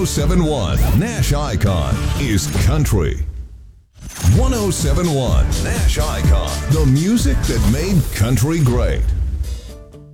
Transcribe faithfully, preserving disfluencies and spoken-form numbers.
oh seven point one Nash Icon is country. one oh seven point one Nash Icon, the music that made country great.